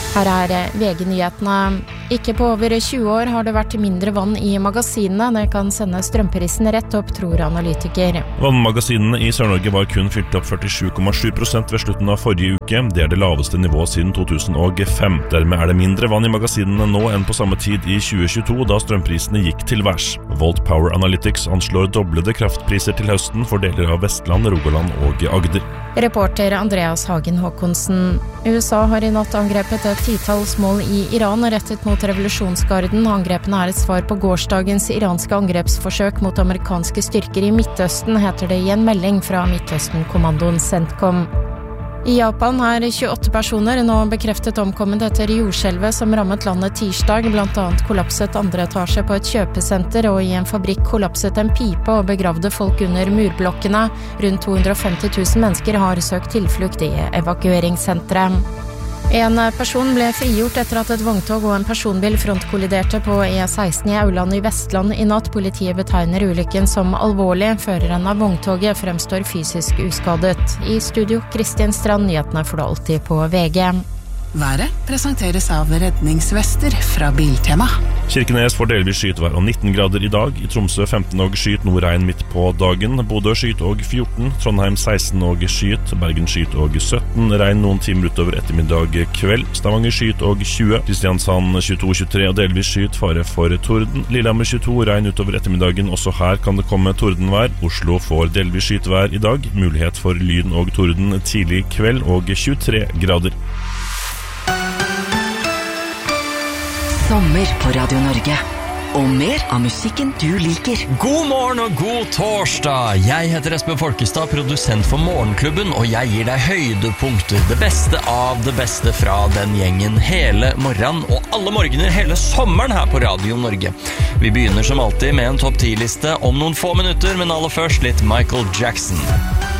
Her VG-nyhetene. Ikke på over 20 år har det vært mindre vann I magasinene. Det kan sende strømprisen rett opp, tror analytiker. Vannmagasinene I Sør-Norge var kun fylt opp 47,7% ved slutten av forrige uke. Det det laveste nivået siden 2005. Dermed det mindre vann I magasinene nå enn på samme tid I 2022, da strømprisene gikk til værs. Volt Power Analytics anslår doblede kraftpriser til høsten for deler av Vestland, Rogaland og Agder. Reporter Andreas Hagen Håkonsen. USA har I natt angrepet et titalls mål I Iran rettet mot revolusjonsgarden. Angrepene et svar på gårsdagens iranske angrepsforsøk mot amerikanske styrker I Midtøsten, heter det I en melding fra Midtøsten-kommandoen CENTCOM. I Japan 28 personer nå bekreftet omkommet etter jordskjelvet som rammet landet tirsdag. Blant annet kollapset andre etasje på et kjøpesenter, og I en fabrikk kollapset en pipe og begravde folk under murblokkene. Rundt 250 000 mennesker har søkt tilflukt I evakueringssenteret. En person ble frigjort etter at et vogntog og en personbil frontkolliderte på E16 I Auland I Vestland I natt. Politiet betegner ulykken som alvorlig. Føreren av vogntoget fremstår fysisk uskadet. I studio Kristian Strand, nyhetene får du alltid på VG. Været presenteres av redningsvester fra Biltema. Kirkenes får delvis skytvær og 19 grader I dag. I Tromsø 15 og skyt, nordregn midt på dagen. Bodø skyt og 14, Trondheim 16 og skyt, Bergen skyt og 17, regn noen timer utover ettermiddag kveld. Stavanger skyt og 20, Kristiansand 22-23 og delvis skyt, fare for torden. Lillehammer 22, regn utover ettermiddagen, også her kan det komme tordenvær. Oslo får delvis skytvær I dag, mulighet for lyn og torden tidlig kveld og 23 grader. Sommer på Radio Norge. Og mer av musikken du liker. God morgen og god torsdag. Jeg heter Espen Folkestad, produsent for Morgenklubben, og jeg gir deg høydepunkter. Det beste av det beste fra den gjengen hele morgenen og alle morgener hele sommeren her på Radio Norge. Vi begynner som alltid med en topp 10-liste om noen få minutter, men aller først litt Michael Jackson.